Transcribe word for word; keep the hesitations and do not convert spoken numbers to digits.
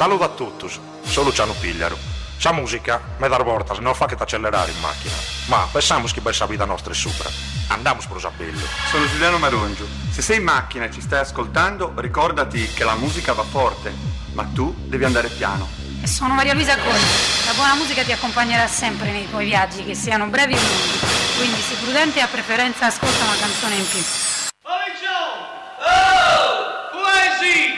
Saluto a tutti, sono Luciano Pigliaro. Sa musica, me dar voltas, non fa che t'accelerare in macchina. Ma pensiamo che bella vita nostra è sopra. Andiamo sprosabello. Sono Giuliano Marongio. Se sei in macchina e ci stai ascoltando, ricordati che la musica va forte, ma tu devi andare piano. E sono Maria Luisa Conti. La buona musica ti accompagnerà sempre nei tuoi viaggi, che siano brevi o lunghi. Quindi sii prudente e a preferenza ascolta una canzone in più. Oh, poesie!